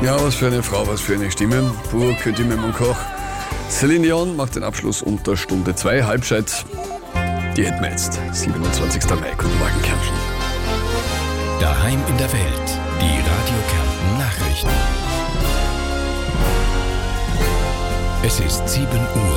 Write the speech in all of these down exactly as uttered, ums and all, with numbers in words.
Ja, was für eine Frau, was für eine Stimme. Puh, könnte ich mit dem Koch. Celine Dion macht den Abschluss unter Stunde zwei, Halbzeit. Die hätten wir jetzt. siebenundzwanzigster Mai, guten Morgen, Kärnten. Daheim in der Welt, die Radio Kärnten Nachrichten. Es ist sieben Uhr.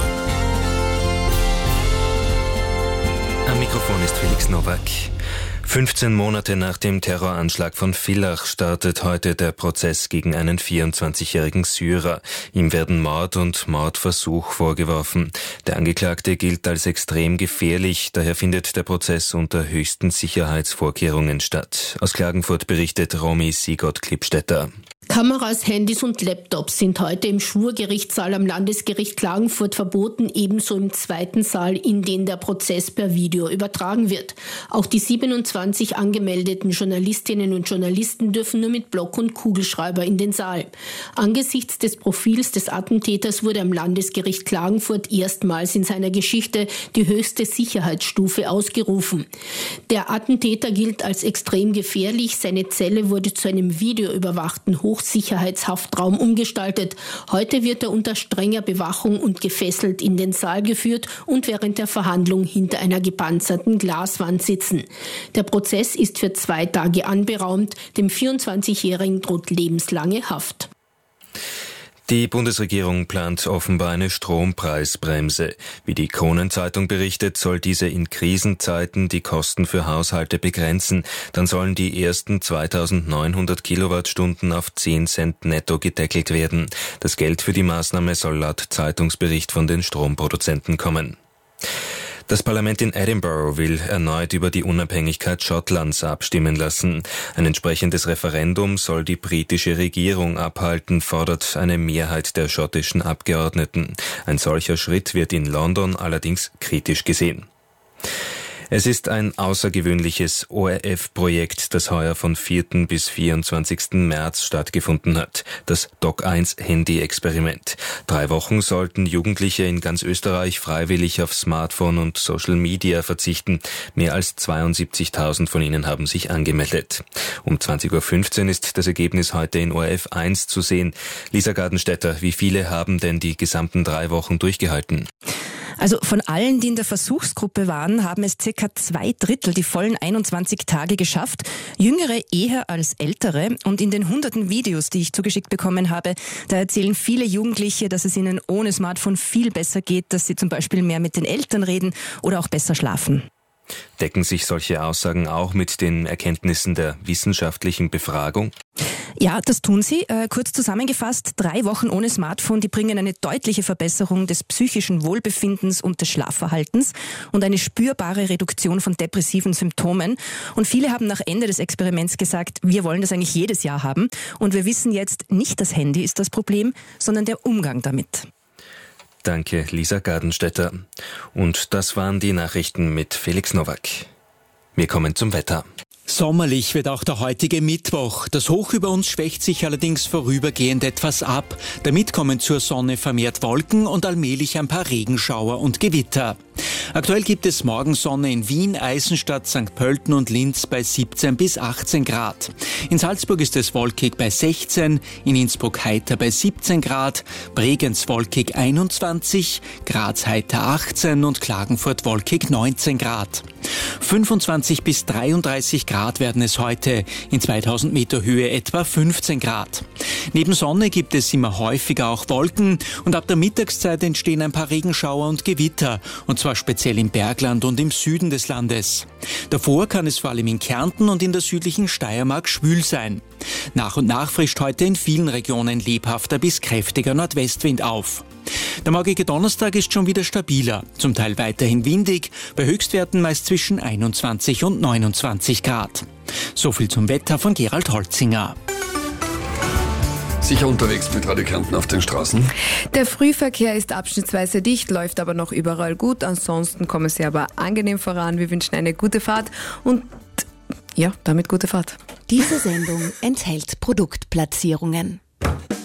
Am Mikrofon ist Felix Nowak. fünfzehn Monate nach dem Terroranschlag von Villach startet heute der Prozess gegen einen vierundzwanzigjährigen Syrer. Ihm werden Mord und Mordversuch vorgeworfen. Der Angeklagte gilt als extrem gefährlich, daher findet der Prozess unter höchsten Sicherheitsvorkehrungen statt. Aus Klagenfurt berichtet Romy Sigott-Klippstätter. Kameras, Handys und Laptops sind heute im Schwurgerichtssaal am Landesgericht Klagenfurt verboten, ebenso im zweiten Saal, in den der Prozess per Video übertragen wird. Auch die siebenundzwanzig angemeldeten Journalistinnen und Journalisten dürfen nur mit Block und Kugelschreiber in den Saal. Angesichts des Profils des Attentäters wurde am Landesgericht Klagenfurt erstmals in seiner Geschichte die höchste Sicherheitsstufe ausgerufen. Der Attentäter gilt als extrem gefährlich. Seine Zelle wurde zu einem videoüberwachten Hochsicherheitshaftraum umgestaltet. Heute wird er unter strenger Bewachung und gefesselt in den Saal geführt und während der Verhandlung hinter einer gepanzerten Glaswand sitzen. Der Prozess ist für zwei Tage anberaumt. Dem vierundzwanzigjährigen droht lebenslange Haft. Die Bundesregierung plant offenbar eine Strompreisbremse. Wie die Kronenzeitung berichtet, soll diese in Krisenzeiten die Kosten für Haushalte begrenzen. Dann sollen die ersten zweitausendneunhundert Kilowattstunden auf zehn Cent netto gedeckelt werden. Das Geld für die Maßnahme soll laut Zeitungsbericht von den Stromproduzenten kommen. Das Parlament in Edinburgh will erneut über die Unabhängigkeit Schottlands abstimmen lassen. Ein entsprechendes Referendum soll die britische Regierung abhalten, fordert eine Mehrheit der schottischen Abgeordneten. Ein solcher Schritt wird in London allerdings kritisch gesehen. Es ist ein außergewöhnliches O R F-Projekt, das heuer von vierten bis vierundzwanzigsten März stattgefunden hat. Das D O C eins Handy-Experiment. Drei Wochen sollten Jugendliche in ganz Österreich freiwillig auf Smartphone und Social Media verzichten. Mehr als zweiundsiebzigtausend von ihnen haben sich angemeldet. Um zwanzig Uhr fünfzehn ist das Ergebnis heute in O R F eins zu sehen. Lisa Gardenstädter, wie viele haben denn die gesamten drei Wochen durchgehalten? Also von allen, die in der Versuchsgruppe waren, haben es circa zwei Drittel die vollen einundzwanzig Tage geschafft. Jüngere eher als ältere. Und in den hunderten Videos, die ich zugeschickt bekommen habe, da erzählen viele Jugendliche, dass es ihnen ohne Smartphone viel besser geht, dass sie zum Beispiel mehr mit den Eltern reden oder auch besser schlafen. Decken sich solche Aussagen auch mit den Erkenntnissen der wissenschaftlichen Befragung? Ja, das tun sie. Äh, kurz zusammengefasst, drei Wochen ohne Smartphone, die bringen eine deutliche Verbesserung des psychischen Wohlbefindens und des Schlafverhaltens und eine spürbare Reduktion von depressiven Symptomen. Und viele haben nach Ende des Experiments gesagt, wir wollen das eigentlich jedes Jahr haben. Und wir wissen jetzt, nicht das Handy ist das Problem, sondern der Umgang damit. Danke, Lisa Gardenstädter. Und das waren die Nachrichten mit Felix Nowak. Wir kommen zum Wetter. Sommerlich wird auch der heutige Mittwoch. Das Hoch über uns schwächt sich allerdings vorübergehend etwas ab. Damit kommen zur Sonne vermehrt Wolken und allmählich ein paar Regenschauer und Gewitter. Aktuell gibt es Morgensonne in Wien, Eisenstadt, Sankt Pölten und Linz bei siebzehn bis achtzehn Grad. In Salzburg ist es wolkig bei sechzehn, in Innsbruck heiter bei siebzehn Grad, Bregenz wolkig einundzwanzig, Graz heiter achtzehn und Klagenfurt wolkig neunzehn Grad. fünfundzwanzig bis dreiunddreißig Grad werden es heute, in zweitausend Meter Höhe etwa fünfzehn Grad. Neben Sonne gibt es immer häufiger auch Wolken und ab der Mittagszeit entstehen ein paar Regenschauer und Gewitter, und zwar speziell im Bergland und im Süden des Landes. Davor kann es vor allem in Kärnten und in der südlichen Steiermark schwül sein. Nach und nach frischt heute in vielen Regionen lebhafter bis kräftiger Nordwestwind auf. Der morgige Donnerstag ist schon wieder stabiler, zum Teil weiterhin windig, bei Höchstwerten meist zwischen einundzwanzig und neunundzwanzig Grad. So viel zum Wetter von Gerald Holzinger. Sicher unterwegs mit Radio Kärnten auf den Straßen. Der Frühverkehr ist abschnittsweise dicht, läuft aber noch überall gut. Ansonsten kommen Sie aber angenehm voran. Wir wünschen eine gute Fahrt und ja, damit gute Fahrt. Diese Sendung enthält Produktplatzierungen.